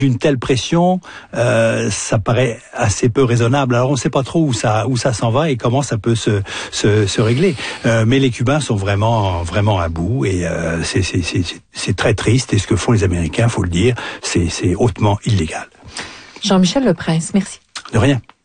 D'une telle pression, ça paraît assez peu raisonnable. Alors on ne sait pas trop où ça s'en va et comment ça peut se régler. Mais les Cubains sont vraiment à bout et c'est très triste. Et ce que font les Américains, faut le dire, c'est hautement illégal. Jean-Michel Leprince, merci. De rien.